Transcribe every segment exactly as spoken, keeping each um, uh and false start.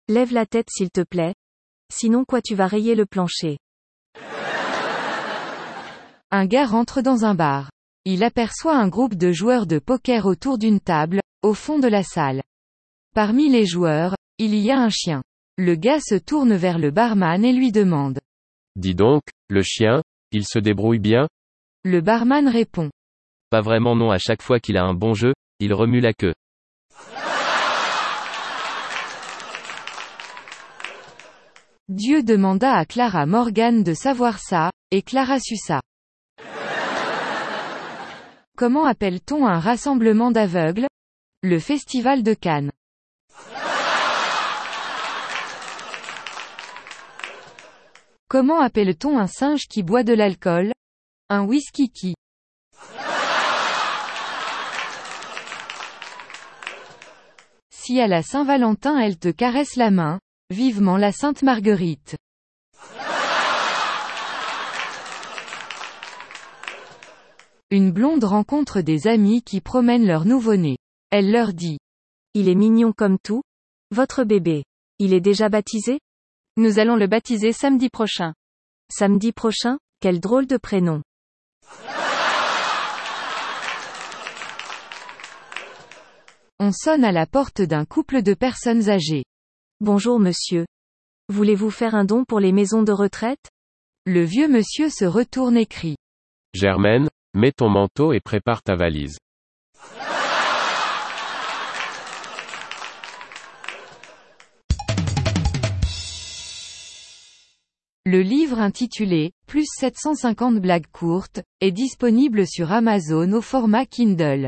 Lève la tête s'il te plaît. Sinon quoi tu vas rayer le plancher. Un gars rentre dans un bar. Il aperçoit un groupe de joueurs de poker autour d'une table, au fond de la salle. Parmi les joueurs, il y a un chien. Le gars se tourne vers le barman et lui demande. Dis donc, le chien, il se débrouille bien? Le barman répond. Pas vraiment non, à chaque fois qu'il a un bon jeu, il remue la queue. Dieu demanda à Clara Morgan de savoir ça, et Clara sut ça. Comment appelle-t-on un rassemblement d'aveugles? Le Festival de Cannes. Comment appelle-t-on un singe qui boit de l'alcool? Un whisky-qui. Si à la Saint-Valentin elle te caresse la main, vivement la Sainte Marguerite. Une blonde rencontre des amis qui promènent leur nouveau-né. Elle leur dit. Il est mignon comme tout. Votre bébé. Il est déjà baptisé? Nous allons le baptiser samedi prochain. Samedi prochain? Quel drôle de prénom. On sonne à la porte d'un couple de personnes âgées. Bonjour monsieur. Voulez-vous faire un don pour les maisons de retraite? Le vieux monsieur se retourne et crie. Germaine, mets ton manteau et prépare ta valise. Le livre intitulé « Plus sept cent cinquante blagues courtes » est disponible sur Amazon au format Kindle.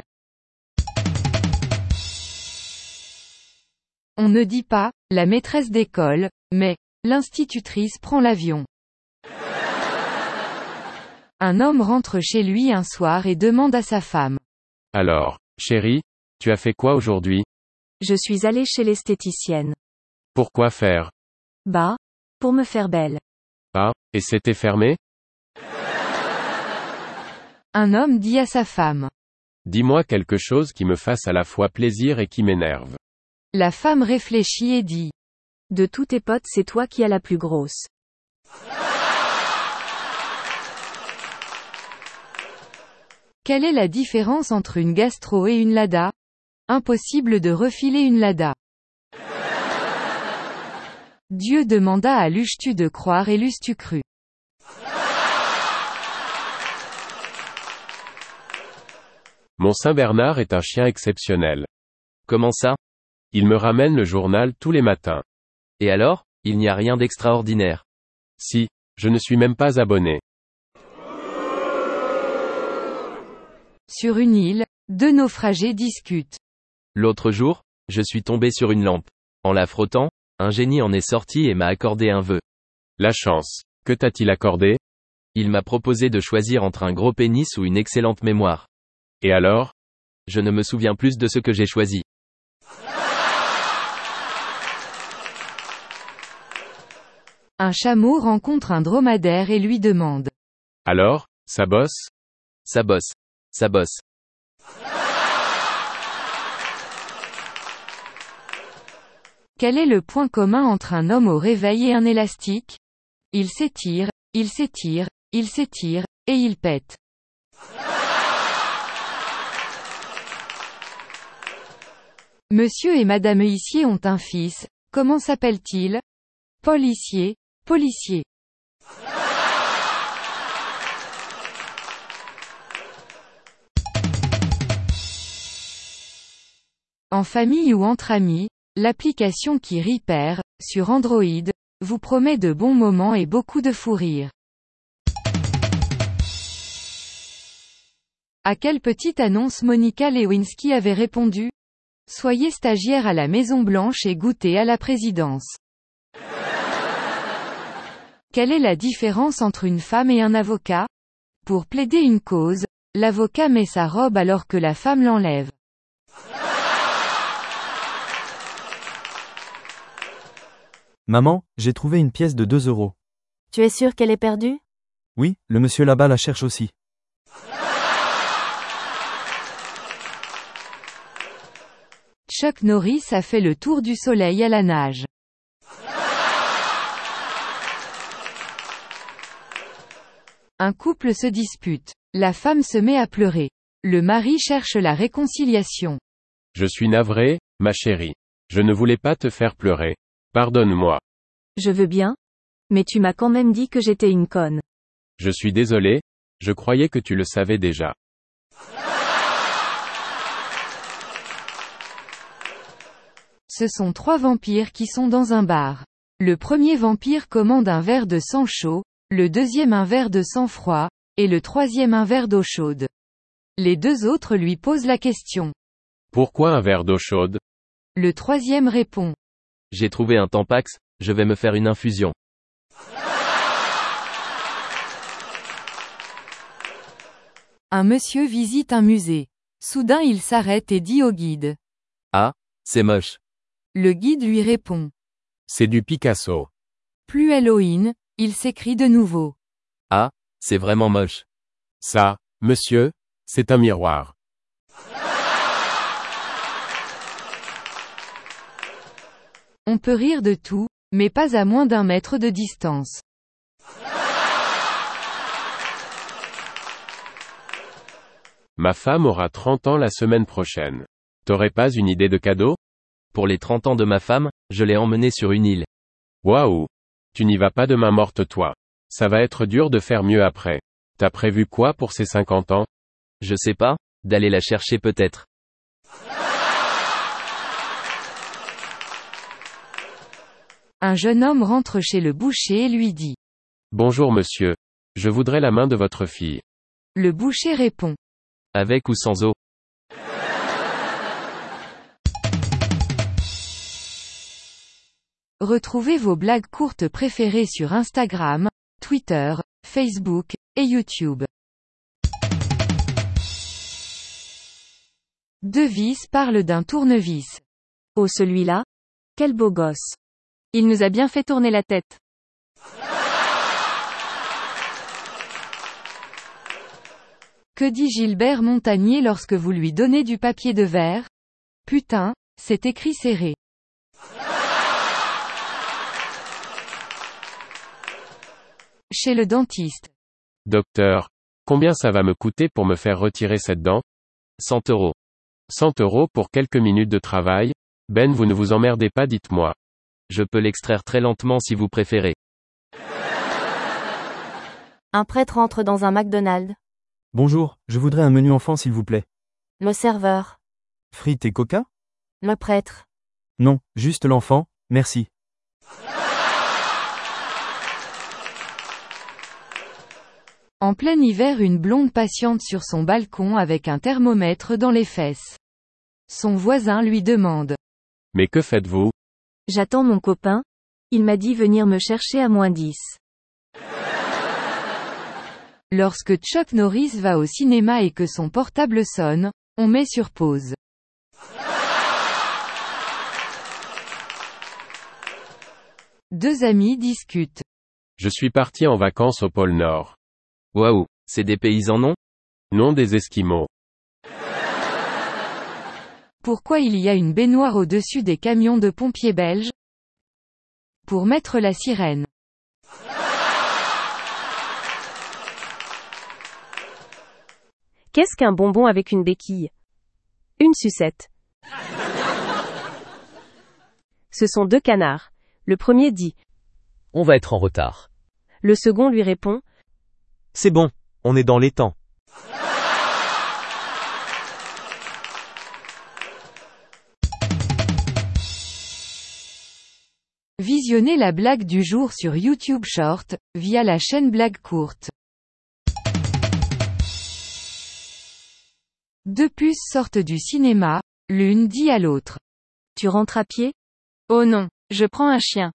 On ne dit pas « la maîtresse d'école », mais « l'institutrice prend l'avion ». Un homme rentre chez lui un soir et demande à sa femme. Alors, chérie, tu as fait quoi aujourd'hui? Je suis allé chez l'esthéticienne. Pourquoi faire? Bah, pour me faire belle. Ah, et c'était fermé? Un homme dit à sa femme. Dis-moi quelque chose qui me fasse à la fois plaisir et qui m'énerve. La femme réfléchit et dit. De tous tes potes c'est toi qui as la plus grosse. Quelle est la différence entre une gastro et une lada? Impossible de refiler une lada. Dieu demanda à l'eusses-tu de croire et l'eusses-tu cru. Mon Saint-Bernard est un chien exceptionnel. Comment ça? Il me ramène le journal tous les matins. Et alors, il n'y a rien d'extraordinaire. Si, je ne suis même pas abonné. Sur une île, deux naufragés discutent. L'autre jour, je suis tombé sur une lampe. En la frottant, un génie en est sorti et m'a accordé un vœu. La chance. Que t'a-t-il accordé? Il m'a proposé de choisir entre un gros pénis ou une excellente mémoire. Et alors? Je ne me souviens plus de ce que j'ai choisi. Un chameau rencontre un dromadaire et lui demande. Alors, ça bosse? Ça bosse. Ça bosse. Quel est le point commun entre un homme au réveil et un élastique? Il s'étire, il s'étire, il s'étire, et il pète. Monsieur et Madame Huissier ont un fils, comment s'appelle-t-il? Paul Hissier, policier. En famille ou entre amis, l'application qui rit perd, sur Android, vous promet de bons moments et beaucoup de fou rire. À quelle petite annonce Monica Lewinsky avait répondu? Soyez stagiaire à la Maison Blanche et goûtez à la présidence. Quelle est la différence entre une femme et un avocat? Pour plaider une cause, l'avocat met sa robe alors que la femme l'enlève. Maman, j'ai trouvé une pièce de deux euros. Tu es sûr qu'elle est perdue? Oui, le monsieur là-bas la cherche aussi. Chuck Norris a fait le tour du soleil à la nage. Un couple se dispute. La femme se met à pleurer. Le mari cherche la réconciliation. Je suis navré, ma chérie. Je ne voulais pas te faire pleurer. Pardonne-moi. Je veux bien. Mais tu m'as quand même dit que j'étais une conne. Je suis désolé, je croyais que tu le savais déjà. Ce sont trois vampires qui sont dans un bar. Le premier vampire commande un verre de sang chaud, le deuxième un verre de sang froid, et le troisième un verre d'eau chaude. Les deux autres lui posent la question. Pourquoi un verre d'eau chaude? Le troisième répond. J'ai trouvé un Tampax, je vais me faire une infusion. Un monsieur visite un musée. Soudain il s'arrête et dit au guide. Ah, c'est moche. Le guide lui répond. C'est du Picasso. Plus Halloween, il s'écrie de nouveau. Ah, c'est vraiment moche. Ça, monsieur, c'est un miroir. On peut rire de tout, mais pas à moins d'un mètre de distance. Ma femme aura trente ans la semaine prochaine. T'aurais pas une idée de cadeau? Pour les trente ans de ma femme, je l'ai emmenée sur une île. Waouh! Tu n'y vas pas de main morte toi. Ça va être dur de faire mieux après. T'as prévu quoi pour ses cinquante ans? Je sais pas, d'aller la chercher peut-être. Un jeune homme rentre chez le boucher et lui dit. Bonjour monsieur. Je voudrais la main de votre fille. Le boucher répond. Avec ou sans eau? Retrouvez vos blagues courtes préférées sur Instagram, Twitter, Facebook, et YouTube. Devis parle d'un tournevis. Oh celui-là? Quel beau gosse. Il nous a bien fait tourner la tête. Que dit Gilbert Montagnier lorsque vous lui donnez du papier de verre? Putain, c'est écrit serré. Chez le dentiste. Docteur, combien ça va me coûter pour me faire retirer cette dent? cent euros. cent euros pour quelques minutes de travail? Ben vous ne vous emmerdez pas dites-moi. Je peux l'extraire très lentement si vous préférez. Un prêtre entre dans un McDonald's. Bonjour, je voudrais un menu enfant s'il vous plaît. Le serveur. Frites et coca? Le prêtre. Non, juste l'enfant, merci. En plein hiver, une blonde patiente sur son balcon avec un thermomètre dans les fesses. Son voisin lui demande. Mais que faites-vous? J'attends mon copain. Il m'a dit venir me chercher à moins dix. Lorsque Chuck Norris va au cinéma et que son portable sonne, on met sur pause. Deux amis discutent. Je suis parti en vacances au pôle Nord. Waouh, c'est des paysans non? Non des Esquimaux. Pourquoi il y a une baignoire au-dessus des camions de pompiers belges? Pour mettre la sirène. Qu'est-ce qu'un bonbon avec une béquille? Une sucette. Ce sont deux canards. Le premier dit. On va être en retard. Le second lui répond. C'est bon, on est dans les temps. Visionnez la blague du jour sur YouTube Short, via la chaîne Blague Courte. Deux puces sortent du cinéma, l'une dit à l'autre. Tu rentres à pied? Oh non, je prends un chien.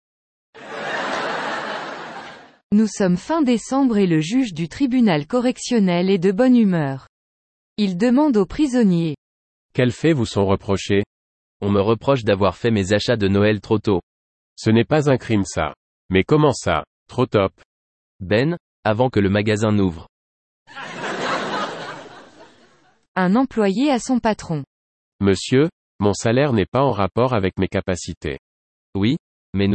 Nous sommes fin décembre et le juge du tribunal correctionnel est de bonne humeur. Il demande aux prisonniers. Quels faits vous sont reprochés? On me reproche d'avoir fait mes achats de Noël trop tôt. Ce n'est pas un crime ça. Mais comment ça? Trop top. Ben, avant que le magasin n'ouvre. Un employé à son patron. Monsieur, mon salaire n'est pas en rapport avec mes capacités. Oui,